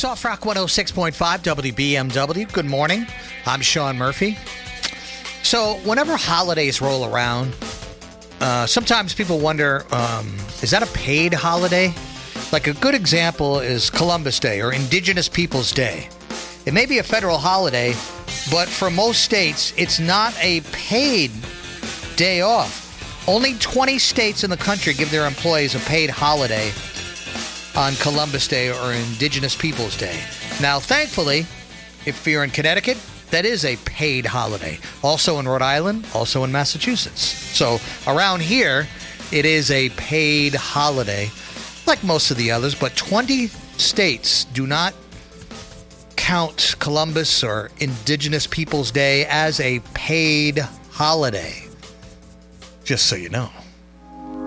Soft Rock 106.5 WBMW. Good morning. I'm Sean Murphy. So whenever holidays roll around, sometimes people wonder, is that a paid holiday? Like a good example is Columbus Day or Indigenous Peoples Day. It may be a federal holiday, but for most states, it's not a paid day off. Only 20 states in the country give their employees a paid holiday on Columbus Day or Indigenous Peoples Day. Now, thankfully, if you're in Connecticut, that is a paid holiday. Also in Rhode Island, also in Massachusetts. So around here, it is a paid holiday, like most of the others, but 20 states do not count Columbus or Indigenous Peoples Day as a paid holiday. Just so you know.